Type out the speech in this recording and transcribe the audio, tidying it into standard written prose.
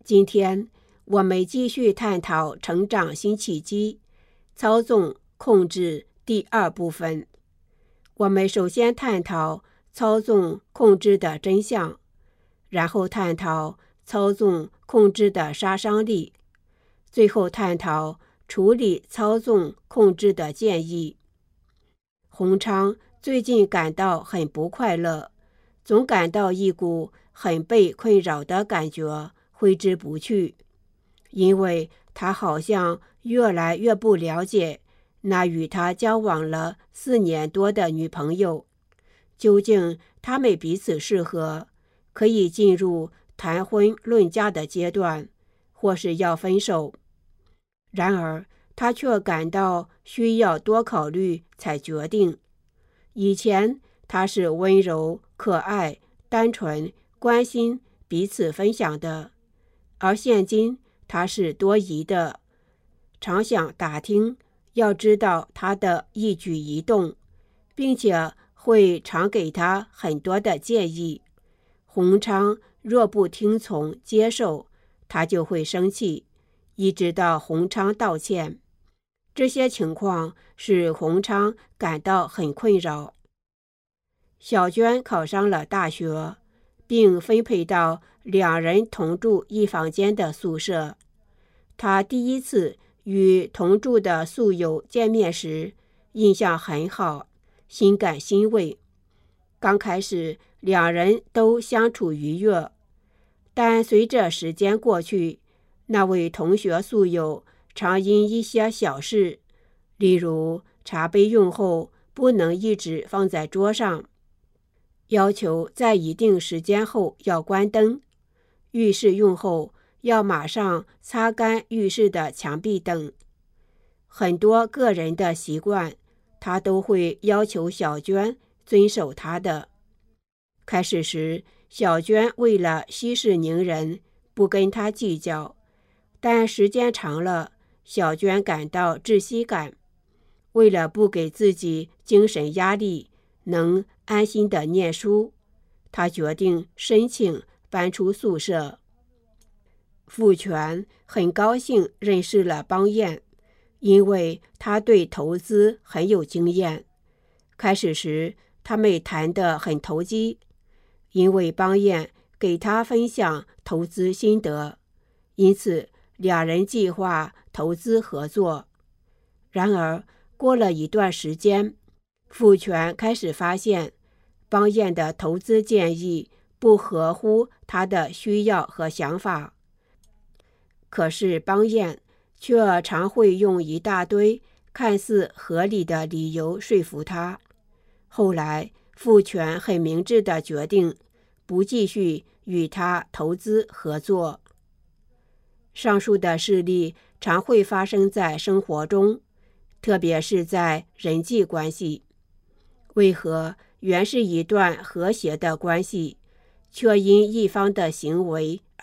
今天我们继续探讨成长新契机，操纵控制第二部分。我们首先探讨操纵控制的真相，然后探讨操纵控制的杀伤力，最后探讨处理操纵控制的建议。洪昌最近感到很不快乐，总感到一股很被困扰的感觉挥之不去，因为他好像越来越不了解那与他交往了4年多的女朋友，究竟他们彼此适合，可以进入谈婚论嫁的阶段，或是要分手。然而他却感到需要多考虑才决定。以前他是温柔、可爱、单纯、关心彼此分享的，而现今他是多疑的，常想打听，要知道他的一举一动，并且会常给他很多的建议。洪昌若不听从接受，他就会生气，一直到洪昌道歉。这些情况使洪昌感到很困扰。小娟考上了大学，并分配到2人同住一房间的宿舍。她第一次与同住的宿友见面时，印象很好，心感欣慰。刚开始2人都相处愉悦，但随着时间过去，那位同学宿友常因一些小事，例如茶杯用后不能一直放在桌上，要求在一定时间后要关灯，浴室用后要马上擦干浴室的墙壁等，很多个人的习惯，他都会要求小娟遵守他的。开始时，小娟为了息事宁人，不跟他计较，但时间长了，小娟感到窒息感。为了不给自己精神压力，能安心地念书，她决定申请搬出宿舍。傅全很高兴认识了邦彦，因为他对投资很有经验。开始时，他们谈得很投机，因为邦彦给他分享投资心得，因此2人计划投资合作。然而过了一段时间，傅全开始发现邦彦的投资建议不合乎他的需要和想法，可是邦彦却常会用一大堆看似合理的理由说服他。后来傅全很明智地决定不继续与他投资合作。上述的事例常会发生在生活中，特别是在人际关系。为何原是一段和谐的关系，却因一方的行为